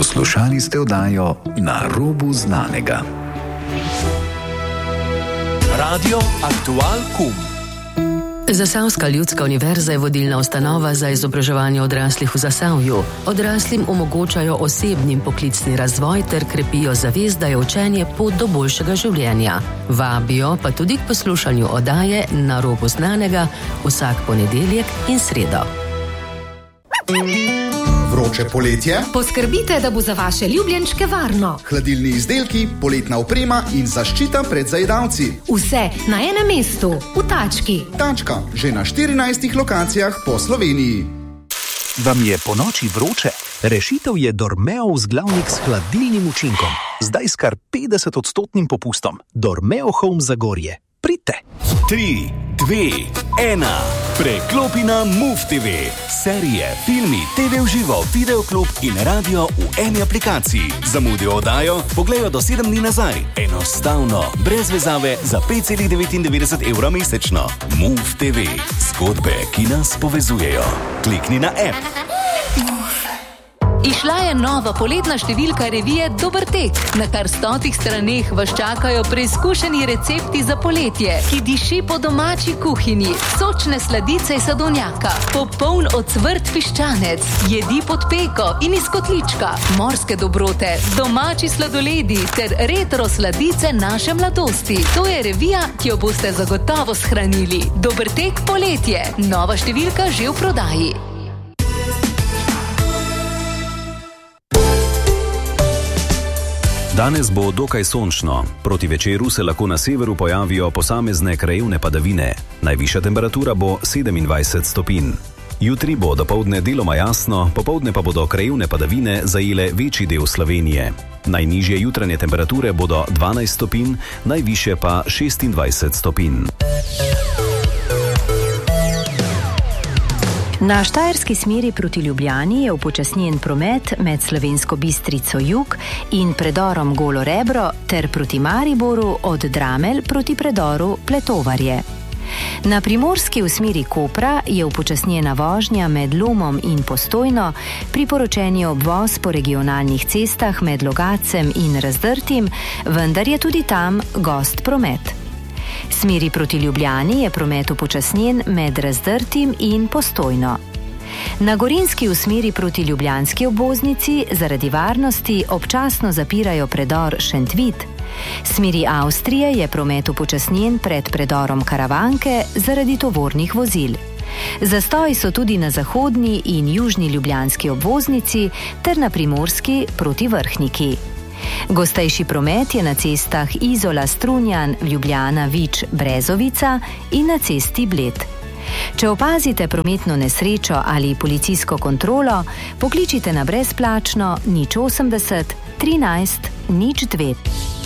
Poslušali ste oddajo Na robu znanega. Radio Aktual Kum. Zasavska ljudska univerza je vodilna ustanova za izobraževanje odraslih v Zasavju. Odraslim omogočajo osebni in poklicni razvoj ter krepijo zavest, da je učenje pot do boljšega življenja. Vabijo pa tudi k poslušanju oddaje Na robu znanega vsak ponedeljek in sredo. Vroče poletje? Poskrbite, da bo za vaše ljubljenčke varno. Hladilni izdelki, poletna oprema in zaščita pred zajedavci. Vse na enem mestu, v Tački. Tačka, že na 14 lokacijah po Sloveniji. Vam je po noči vroče? Rešitev je Dormeo vzglavnik s hladilnim učinkom. Zdaj s kar 50% popustom. Dormeo Home Zagorje. Pridite! 3, 2, 1. Preklopi na Move TV. Serije, filmi, TV v živo, videoklub in radio v eni aplikaciji. Zamudijo oddajo, pogledajo do 7 dni nazaj. Enostavno, brez vezave, za 5,99 evra mesečno. Move TV. Zgodbe, ki nas povezujejo. Klikni na app. Išla je nova poletna številka revije Dober tek. Na kar 100 straneh vas čakajo preizkušeni recepti za poletje, ki diši po domači kuhinji, sočne sladice iz sadovnjaka, popoln ocvrt piščanec, jedi pod peko in iz kotlička, morske dobrote, domači sladoledi ter retro sladice naše mladosti. To je revija, ki jo boste zagotovo shranili. Dober tek poletje. Nova številka že v prodaji. Danes bo dokaj sončno. Proti večeru se lahko na severu pojavijo posamezne krajevne padavine. Najvišja temperatura bo 27 stopinj. Jutri bo dopoldne deloma jasno, popoldne pa bodo krajevne padavine zajele večji del Slovenije. Najnižje jutranje temperature bodo 12 stopinj, najvišje pa 26 stopinj. Na štajerski smeri proti Ljubljani je upočasnjen promet med Slovensko Bistrico jug in predorom Golo Rebro ter proti Mariboru od Dramelj proti predoru Pletovarje. Na primorski v smeri Kopra je upočasnjena vožnja med Lomom in Postojno, priporočen je obvoz po regionalnih cestah med Logacem in Razdrtim, vendar je tudi tam gost promet. Smeri proti Ljubljani je promet upočasnjen med Razdrtim in Postojno. Na Gorenjski v smeri proti ljubljanski obvoznici zaradi varnosti občasno zapirajo predor Šentvit. Smeri Avstrije je promet upočasnjen pred predorom Karavanke zaradi tovornih vozil. Zastoji so tudi na zahodni in južni ljubljanski obvoznici ter na primorski proti Vrhniki. Gostejši promet je na cestah Izola-Strunjan, Ljubljana-Vič-Brezovica in na cesti Bled. Če opazite prometno nesrečo ali policijsko kontrolo, pokličite na brezplačno 080 13 02.